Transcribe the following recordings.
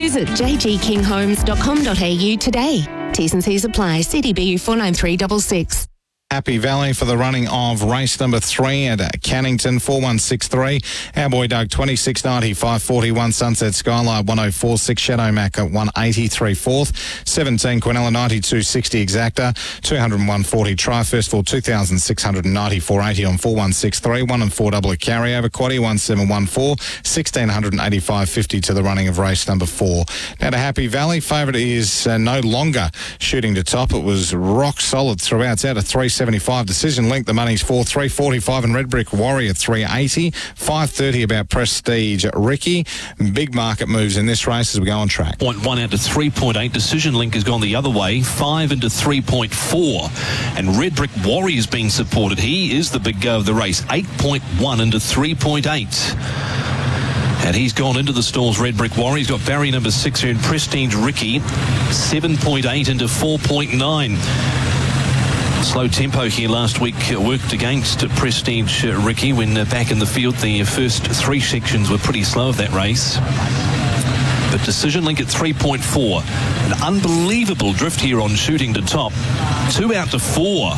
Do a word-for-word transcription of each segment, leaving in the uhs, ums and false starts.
Visit j g king homes dot com dot a u today. T's and C's apply. C D B U four nine three six six. Happy Valley for the running of race number three at Cannington, four one six three. Our Boy Doug, twenty-six ninety, five forty-one. Sunset Skyline, one oh four six. Shadow Mac at one eighty-three fourth. seventeen Quinella, ninety-two sixty Exacta. two oh one forty Try. First for two thousand six hundred ninety-four eighty on four one six three. one and four double a carryover. Quaddy, one seven one four. sixteen eighty-five fifty to the running of race number four. Now to Happy Valley. Favourite is uh, no longer shooting to top. It was rock solid throughout. It's out of three seventy-five. Decision Link, the money's four three forty-five, and Red Brick Warrior three eighty. five thirty about Prestige Ricky. Big market moves in this race as we go on track. point one out to three point eight. Decision Link has gone the other way. five into three point four. And Red Brick Warrior is being supported. He is the big go of the race. eight point one into three point eight. And he's gone into the stalls, Red Brick Warrior. He's got barrier number six here in Prestige Ricky. seven point eight into four point nine. Slow tempo here last week uh, worked against uh, Prestige uh, Ricky when uh, back in the field. The uh, first three sections were pretty slow of that race. But Decision Link at three point four. An unbelievable drift here on Shooting to Top. Two out to four.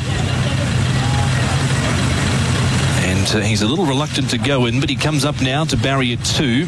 And uh, he's a little reluctant to go in, but he comes up now to barrier two.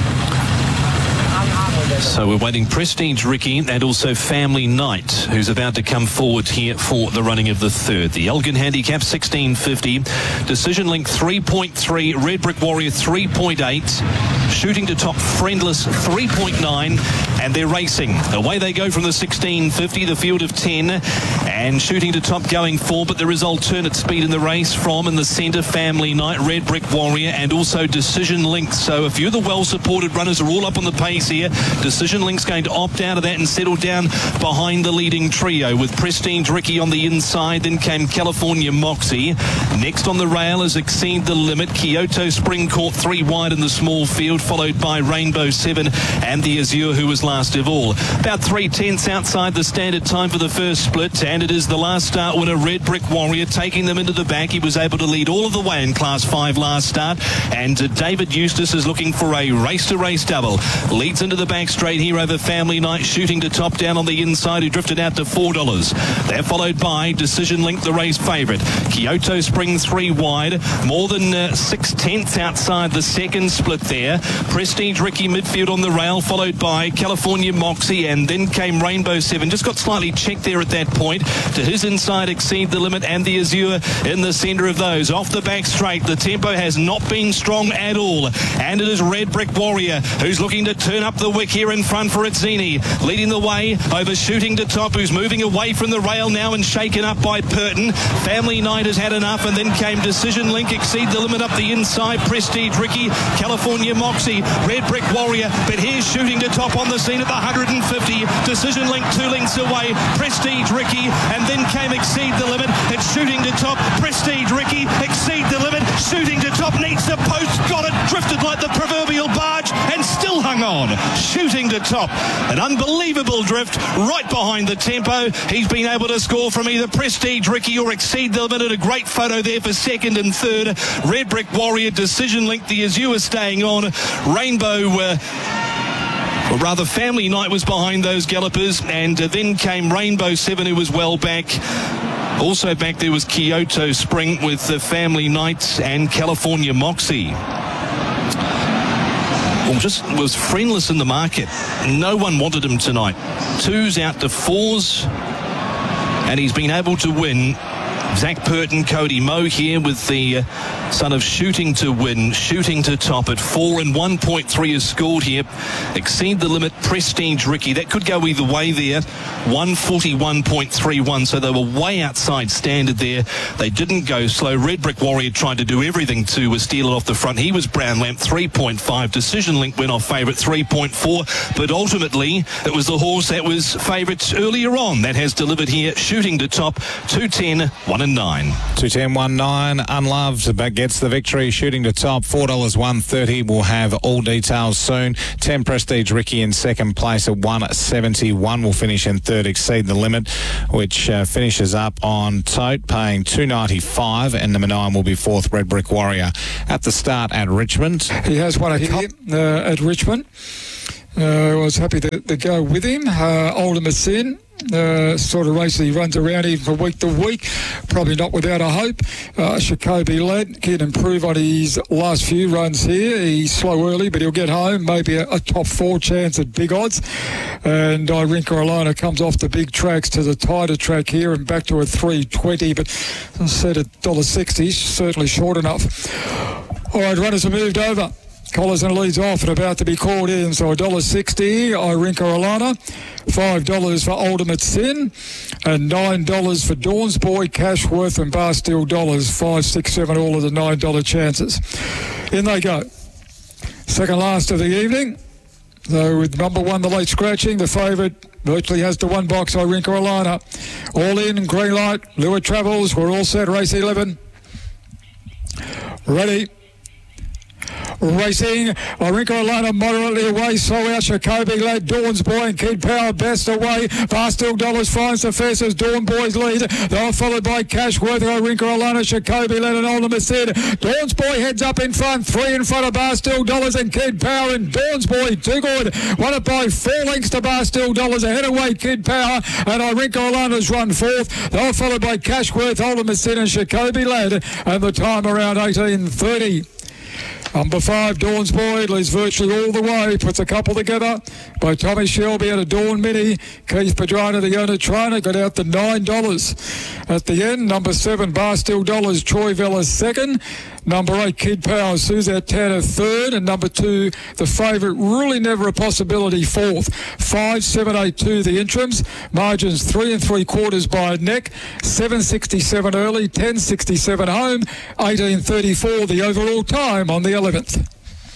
So we're waiting Prestige Ricky and also Family Night, who's about to come forward here for the running of the third. The Elgin Handicap sixteen fifty, Decision Link three point three, Red Brick Warrior three point eight, Shooting to Top Friendless three point nine, and they're racing. Away they go from the sixteen fifty, the field of ten, and Shooting to Top going four, but there is alternate speed in the race from in the centre, Family Night, Red Brick Warrior, and also Decision Link. So a few of the well-supported runners are all up on the pace here. Decision Link's going to opt out of that and settle down behind the leading trio with Prestige Ricky on the inside. Then came California Moxie. Next on the rail is Exceed the Limit. Kyoto Spring caught three wide in the small field, followed by Rainbow seven and the Azure, who was last of all. About three tenths outside the standard time for the first split, and it is the last start winner, Red Brick Warrior, taking them into the back. He was able to lead all of the way in Class five last start, and uh, David Eustace is looking for a race-to-race double. Leads into the back straight here over Family Night, Shooting to Top down on the inside, who drifted out to four dollars. They're followed by Decision Link, the race favourite. Kyoto Spring three wide, more than uh, six tenths outside the second split there. Prestige Ricky midfield on the rail, followed by California Moxie, and then came Rainbow seven. Just got slightly checked there at that point. To his inside, Exceed the Limit and the Azure in the centre of those. Off the back straight, the tempo has not been strong at all, and it is Red Brick Warrior who's looking to turn up the wick here in front for Itzini, leading the way over Shooting to Top, who's moving away from the rail now and shaken up by Purton. Family Night has had enough, and then came Decision Link, Exceed the Limit up the inside, Prestige Ricky, California Moxie, Red Brick Warrior, but here's Shooting to Top on the scene at the one hundred fifty. Decision Link two lengths away, Prestige Ricky, and then came Exceed the Limit. It's Shooting to Top, Prestige Ricky, Exceed the Limit, Shooting to Top needs the post, got it, drifted like the proverbial barge, and still hung on. Shooting to Top, an unbelievable drift right behind the tempo. He's been able to score from either Prestige Ricky or Exceed the Limit. A great photo there for second and third. Red Brick Warrior, Decision Link, the Azure staying on. Rainbow uh, Or rather, Family Night was behind those gallopers, and uh, then came Rainbow seven, who was well back. Also back there was Kyoto Spring with the Family Night and California Moxie. Well, just was friendless in the market. No one wanted him tonight. Twos out to fours, and he's been able to win. Zach Purton, Cody Moe here with the uh, son of Shooting to Win, Shooting to Top at four, and one point three is scored here. Exceed the Limit, Prestige Ricky. That could go either way there. one forty-one point three one, so they were way outside standard there. They didn't go slow. Red Brick Warrior tried to do everything to uh, steal it off the front. He was Brown Lamp, three point five. Decision Link went off favourite, three point four. But ultimately, it was the horse that was favourite earlier on that has delivered here. Shooting to Top, two ten, one and nine. two ten, one nine, Unloved, but gets the victory. Shooting to Top, four dollars, one thirty. We'll have all details soon. ten Prestige Ricky in second place at one seventy-one. Will finish in third, Exceed the Limit, which uh, finishes up on Tote, paying two ninety-five, and number nine will be fourth, Red Brick Warrior. At the start at Richmond. He has won a cup uh, at Richmond. Uh, I was happy to, to go with him. Uh, Ultimate Sin. Uh, sort of race that he runs around even from week to week, probably not without a hope. uh, Jacoby Led can improve on his last few runs here. He's slow early, but he'll get home, maybe a, a top four chance at big odds. And Irinka Alana comes off the big tracks to the tighter track here and back to a three twenty, but set at one dollar sixty, certainly short enough. All right, runners have moved over. Collison leads off and about to be called in, so one dollar sixty, Irinka Alana, five dollars for Ultimate Sin, and nine dollars for Dawn's Boy, Cashworth and Barstool Dollars, five, six, seven, all of the nine dollar chances. In they go. Second last of the evening. So with number one, the late scratching, the favourite virtually has to one box, Irinka Alana. All in, green light, Lua Travels, we're all set, race eleven. Ready. Racing, Irinka Alana moderately away, so out Jacoby led, Dawn's Boy and Kid Power best away, Barstool Dollars finds the fastest, Dawn Boy's lead, they're followed by Cashworth, Irinka Alana, Jacoby led and Ultimate Sin. Dawn's Boy heads up in front, three in front of Barstool Dollars and Kid Power, and Dawn's Boy too good, won it by four lengths to Barstool Dollars, ahead away Kid Power, and Irinka Alana's run fourth, they're followed by Cashworth, Ultimate Sin and Jacoby led, and the time around eighteen thirty. Number five, Dawn's Boy, leads virtually all the way, puts a couple together by Tommy Shelby at a Dawn Mini. Keith Padrona, the owner trainer, got out to nine dollars. At the end, number seven, Barstool Dollars, Troy Vella second. Number eight, Kid Power, Suzette Tanner third. And number two, the favourite, really never a possibility, fourth. Five, seven, eight, two, the interims. Margins three and three quarters by a neck. seven sixty-seven early, ten sixty-seven home. eighteen thirty-four, the overall time on the eleventh.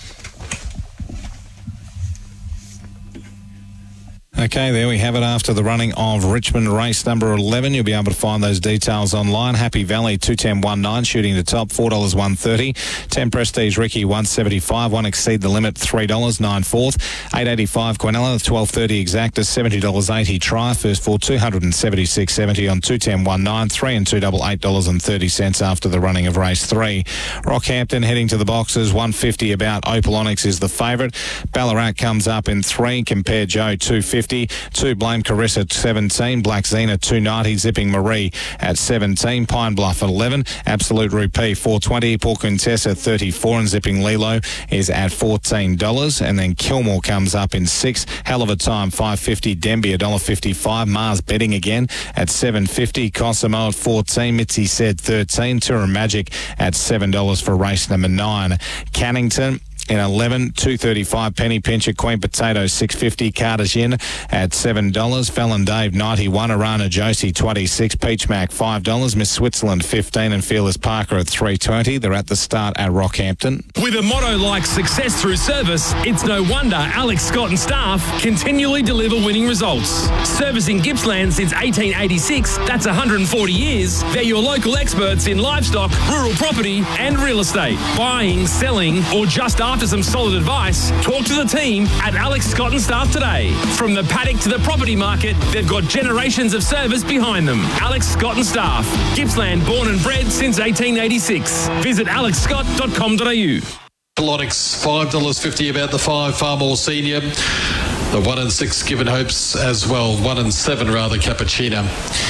Okay, there we have it after the running of Richmond race number eleven. You'll be able to find those details online. Happy Valley, two ten nineteen, shooting to top, four dollars one thirty. ten Prestige Ricky, one seventy-five. one Exceed the Limit, three dollars, nine fourth. eight eighty-five Quinella, twelve thirty Exacta, seventy dollars eighty. Try, first for two seventy-six seventy on two ten nineteen. three and two double, eight dollars thirty after the running of race three. Rockhampton heading to the boxes, one fifty about. Opal Onyx is the favourite. Ballarat comes up in three. Compare Joe, two fifty. Two Blame Carissa, seventeen. Black Xena, two ninety. Zipping Marie at seventeen. Pine Bluff at eleven. Absolute Rupee, four twenty. Paul Contessa, thirty-four. And Zipping Lilo is at fourteen dollars. And then Kilmore comes up in six. Hell of a Time, five fifty. Denby, one dollar fifty-five. Mars betting again at seven fifty. Cosimo at fourteen. Mitzi said thirteen. Tour Magic at seven dollars for race number nine. Cannington in eleven, two thirty-five. Penny Pincher, Queen Potato, six fifty. Carter's Inn at seven dollars. Fallon Dave, ninety-one. Arana Josie, twenty-six. Peach Mac, five dollars. Miss Switzerland, fifteen. And Fearless Parker at three twenty. They're at the start at Rockhampton. With a motto like success through service, it's no wonder Alex Scott and staff continually deliver winning results. Servicing Gippsland since eighteen eighty-six, that's one hundred forty years. They're your local experts in livestock, rural property and real estate. Buying, selling or just after some solid advice, talk to the team at Alex Scott and Staff today. From the paddock to the property market, they've got generations of service behind them. Alex Scott and Staff. Gippsland born and bred since eighteen eighty-six. Visit alex scott dot com dot a u. Pelonix, five dollars fifty about the five, Far More Senior. The one and six Given Hopes as well, one and seven rather, Cappuccino.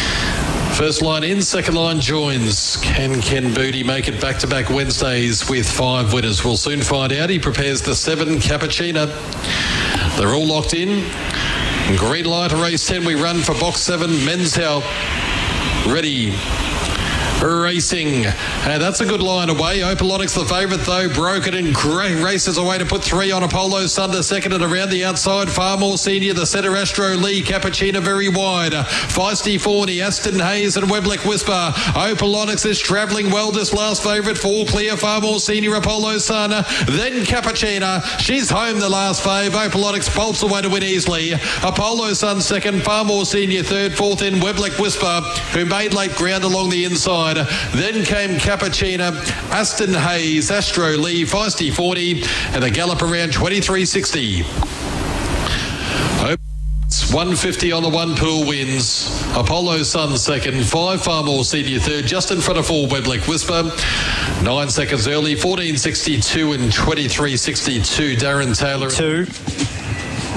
First line in, second line joins. Can Ken Booty make it back-to-back Wednesdays with five winners? We'll soon find out. He prepares the seven, Cappuccino. They're all locked in. Green light, race ten. We run for box seven, Men's Health. Ready. Racing, and that's a good line away. Opal Onyx the favourite though, broken and great races away to put three on. Apollo Sunder second, and around the outside Far More Senior, the centre Astro Lee, Cappuccino very wide, Feisty Forney, Aston Hayes and Webleck Whisper. Opal Onyx is travelling well, this last favourite, fall clear, Far More Senior, Apollo Sun, then Cappuccino, she's home the last fave. Opal Onyx bolts away to win easily. Apollo Sun second, Far More Senior third, fourth in Webleck Whisper, who made late ground along the inside. Then came Cappuccino, Aston Hayes, Astro Lee, Feisty forty, and the gallop around twenty-three sixty. one fifty on the one pool wins. Apollo Sun second, five Far More Senior third, just in front of four Webleck Whisper. Nine seconds early, fourteen sixty-two and twenty-three sixty-two. Darren Taylor. Two.